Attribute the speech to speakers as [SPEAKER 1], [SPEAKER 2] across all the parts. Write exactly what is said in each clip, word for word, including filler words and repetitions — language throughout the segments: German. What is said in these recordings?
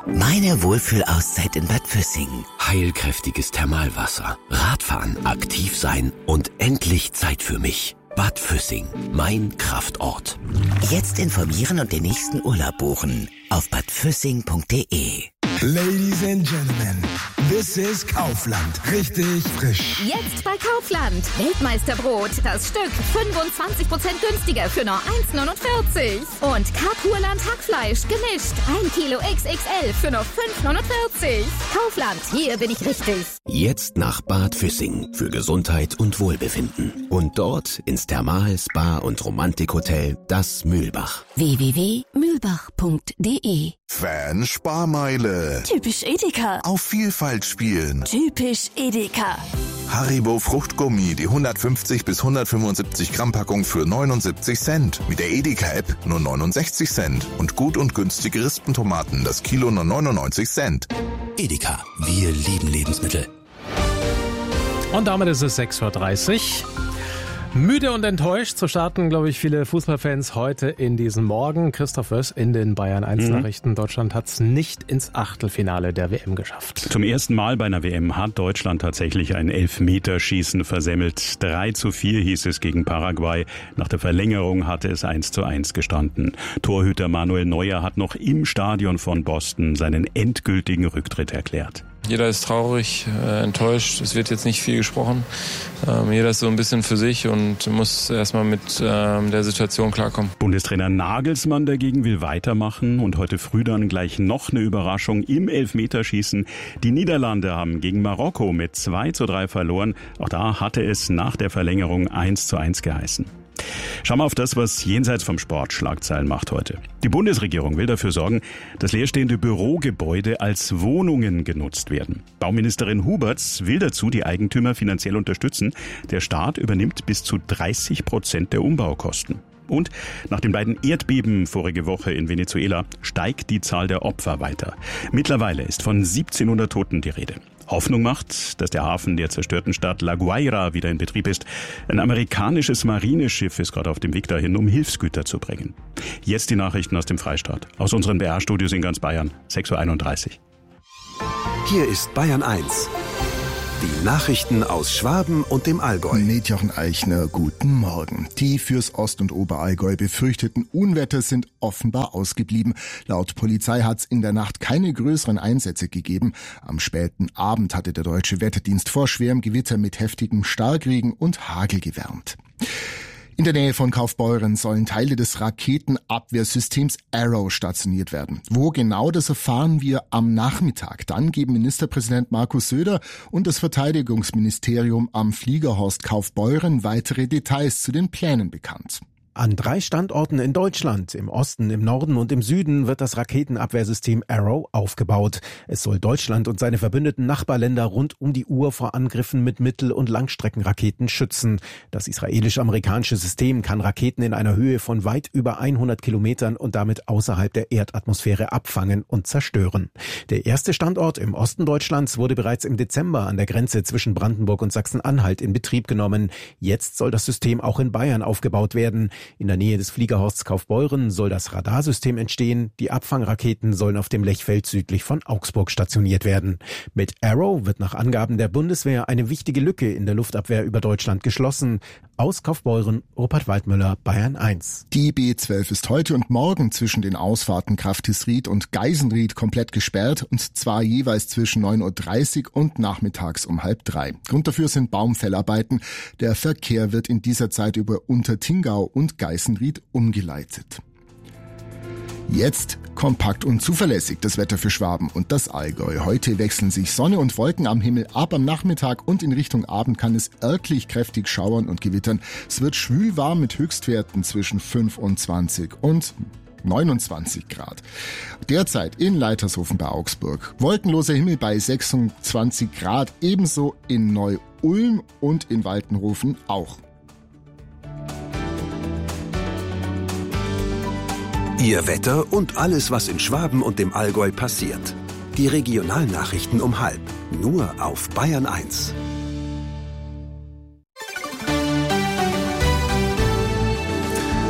[SPEAKER 1] Meine Wohlfühlauszeit in Bad Füssing.
[SPEAKER 2] Heilkräftiges Thermalwasser, Radfahren, aktiv sein und endlich Zeit für mich. Bad Füssing, mein Kraftort.
[SPEAKER 1] Jetzt informieren und den nächsten Urlaub buchen auf bad füssing punkt de.
[SPEAKER 3] Ladies and Gentlemen, this is Kaufland. Richtig frisch.
[SPEAKER 4] Jetzt bei Kaufland. Weltmeisterbrot. Das Stück fünfundzwanzig Prozent günstiger für nur eins neunundvierzig. Und Kapurland Hackfleisch gemischt. ein Kilo X X L für nur fünf neunundvierzig. Kaufland, hier bin ich richtig.
[SPEAKER 2] Jetzt nach Bad Füssing für Gesundheit und Wohlbefinden. Und dort ins Thermal-, Spa- und Romantikhotel Das Mühlbach.
[SPEAKER 5] w w w punkt mühlbach punkt de.
[SPEAKER 6] Fan-Sparmeile.
[SPEAKER 5] Typisch Edeka.
[SPEAKER 6] Auf Vielfalt spielen.
[SPEAKER 5] Typisch Edeka.
[SPEAKER 6] Haribo Fruchtgummi, die hundertfünfzig bis hundertfünfundsiebzig Gramm Packung für neunundsiebzig Cent. Mit der Edeka-App nur neunundsechzig Cent. Und gut und günstige Rispentomaten, das Kilo nur neunundneunzig Cent.
[SPEAKER 2] Edeka, wir lieben Lebensmittel.
[SPEAKER 7] Und damit ist es sechs Uhr dreißig. Müde und enttäuscht, so starten, glaube ich, viele Fußballfans heute in diesen Morgen. Christoph Wöss in den Bayern eins Nachrichten. Mhm. Deutschland hat es nicht ins Achtelfinale der W M geschafft.
[SPEAKER 8] Zum ersten Mal bei einer W M hat Deutschland tatsächlich ein Elfmeterschießen versemmelt. drei zu vier hieß es gegen Paraguay. Nach der Verlängerung hatte es eins zu eins gestanden. Torhüter Manuel Neuer hat noch im Stadion von Boston seinen endgültigen Rücktritt erklärt.
[SPEAKER 9] Jeder ist traurig, äh, enttäuscht. Es wird jetzt nicht viel gesprochen. Ähm, jeder ist so ein bisschen für sich und muss erstmal mit ähm, der Situation klarkommen.
[SPEAKER 8] Bundestrainer Nagelsmann dagegen will weitermachen und heute früh dann gleich noch eine Überraschung im Elfmeterschießen. Die Niederlande haben gegen Marokko mit zwei zu drei verloren. Auch da hatte es nach der Verlängerung eins zu eins geheißen. Schauen wir auf das, was jenseits vom Sport Schlagzeilen macht heute. Die Bundesregierung will dafür sorgen, dass leerstehende Bürogebäude als Wohnungen genutzt werden. Bauministerin Huberts will dazu die Eigentümer finanziell unterstützen. Der Staat übernimmt bis zu dreißig Prozent der Umbaukosten. Und nach den beiden Erdbeben vorige Woche in Venezuela steigt die Zahl der Opfer weiter. Mittlerweile ist von siebzehnhundert Toten die Rede. Hoffnung macht, dass der Hafen der zerstörten Stadt La Guaira wieder in Betrieb ist. Ein amerikanisches Marineschiff ist gerade auf dem Weg dahin, um Hilfsgüter zu bringen. Jetzt die Nachrichten aus dem Freistaat. Aus unseren B R-Studios in ganz Bayern. sechs Uhr einunddreißig.
[SPEAKER 2] Hier ist Bayern eins. Die Nachrichten aus Schwaben und dem Allgäu.
[SPEAKER 3] Mit Jochen Eichner, guten Morgen. Die fürs Ost- und Oberallgäu befürchteten Unwetter sind offenbar ausgeblieben. Laut Polizei hat es in der Nacht keine größeren Einsätze gegeben. Am späten Abend hatte der Deutsche Wetterdienst vor schwerem Gewitter mit heftigem Starkregen und Hagel gewarnt. In der Nähe von Kaufbeuren sollen Teile des Raketenabwehrsystems Arrow stationiert werden. Wo genau, das erfahren wir am Nachmittag. Dann geben Ministerpräsident Markus Söder und das Verteidigungsministerium am Fliegerhorst Kaufbeuren weitere Details zu den Plänen bekannt.
[SPEAKER 10] An drei Standorten in Deutschland, im Osten, im Norden und im Süden, wird das Raketenabwehrsystem Arrow aufgebaut. Es soll Deutschland und seine verbündeten Nachbarländer rund um die Uhr vor Angriffen mit Mittel- und Langstreckenraketen schützen. Das israelisch-amerikanische System kann Raketen in einer Höhe von weit über hundert Kilometern und damit außerhalb der Erdatmosphäre abfangen und zerstören. Der erste Standort im Osten Deutschlands wurde bereits im Dezember an der Grenze zwischen Brandenburg und Sachsen-Anhalt in Betrieb genommen. Jetzt soll das System auch in Bayern aufgebaut werden. In der Nähe des Fliegerhorsts Kaufbeuren soll das Radarsystem entstehen. Die Abfangraketen sollen auf dem Lechfeld südlich von Augsburg stationiert werden. Mit Arrow wird nach Angaben der Bundeswehr eine wichtige Lücke in der Luftabwehr über Deutschland geschlossen. Aus Kaufbeuren, Rupert Waldmüller, Bayern eins.
[SPEAKER 3] Die B zwölf ist heute und morgen zwischen den Ausfahrten Kraftisried und Geisenried komplett gesperrt, und zwar jeweils zwischen neun Uhr dreißig und nachmittags um halb drei. Grund dafür sind Baumfellarbeiten. Der Verkehr wird in dieser Zeit über Untertingau und Geisenried umgeleitet. Jetzt kompakt und zuverlässig das Wetter für Schwaben und das Allgäu. Heute wechseln sich Sonne und Wolken am Himmel ab. Am Nachmittag und in Richtung Abend kann es örtlich kräftig schauern und gewittern. Es wird schwül warm mit Höchstwerten zwischen fünfundzwanzig und neunundzwanzig Grad. Derzeit in Leitershofen bei Augsburg. Wolkenloser Himmel bei sechsundzwanzig Grad. Ebenso in Neu-Ulm und in Waltenhofen auch.
[SPEAKER 2] Ihr Wetter und alles, was in Schwaben und dem Allgäu passiert. Die Regionalnachrichten um halb. Nur auf Bayern eins.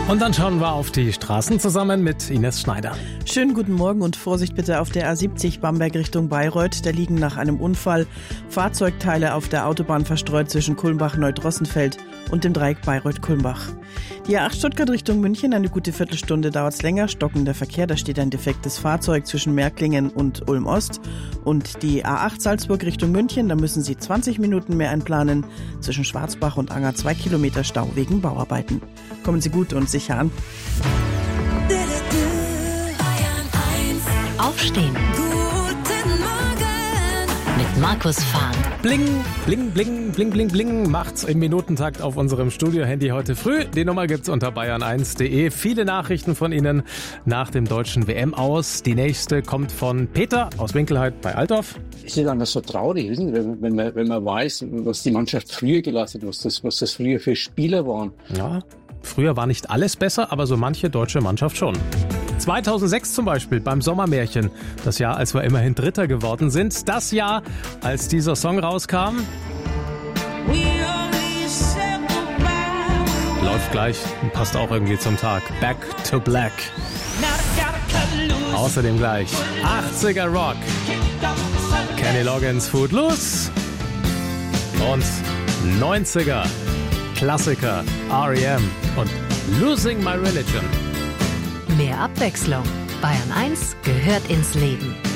[SPEAKER 7] Und dann schauen wir auf die Straßen zusammen mit Ines Schneider.
[SPEAKER 11] Schönen guten Morgen und Vorsicht bitte auf der A siebzig Bamberg Richtung Bayreuth. Da liegen nach einem Unfall Fahrzeugteile auf der Autobahn verstreut zwischen Kulmbach-Neudrossenfeld und dem Dreieck Bayreuth-Kulmbach. Die A acht Stuttgart Richtung München, eine gute Viertelstunde dauert es länger. Stockender Verkehr, da steht ein defektes Fahrzeug zwischen Märklingen und Ulm-Ost. Und die A acht Salzburg Richtung München, da müssen Sie zwanzig Minuten mehr einplanen. Zwischen Schwarzbach und Anger zwei Kilometer Stau wegen Bauarbeiten. Kommen Sie gut und sicher an.
[SPEAKER 5] Aufstehen. Guten Morgen. Mit Markus Fahn.
[SPEAKER 7] Bling, bling, bling, bling, bling, bling macht's im Minutentakt auf unserem Studio-Handy heute früh. Die Nummer gibt's unter bayern eins punkt de. Viele Nachrichten von Ihnen nach dem deutschen W M aus. Die nächste kommt von Peter aus Winkelheit bei Altdorf.
[SPEAKER 12] Es ist dann so traurig, wenn, wenn, man, wenn man weiß, was die Mannschaft früher geleistet hat, was das, was das früher für Spieler waren.
[SPEAKER 7] Ja, früher war nicht alles besser, aber so manche deutsche Mannschaft schon. zweitausendsechs zum Beispiel beim Sommermärchen, das Jahr, als wir immerhin Dritter geworden sind. Das Jahr, als dieser Song rauskam. Läuft gleich und passt auch irgendwie zum Tag. Back to Black. Außerdem gleich achtziger Rock. Kenny Loggins Footloose. Und neunziger Klassiker R E M und Losing My Religion.
[SPEAKER 5] Mehr Abwechslung. Bayern eins gehört ins Leben.